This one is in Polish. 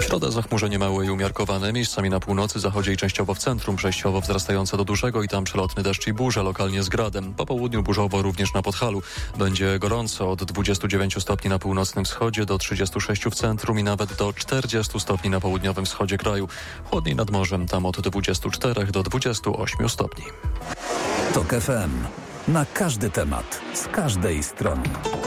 środę zachmurzenie małe i umiarkowane, miejscami na północy, zachodzie i częściowo w centrum, przejściowo wzrastające do dużego i tam przelotny deszcz i burze, lokalnie z gradem. Po południu burzowo również na Podhalu. Będzie gorąco od 29 stopni na północnym wschodzie do 36 w centrum i nawet do 40 stopni na południowym wschodzie kraju. Chłodniej nad morzem, tam od 24 do 28 stopni. TOK FM. Na każdy temat, z każdej strony.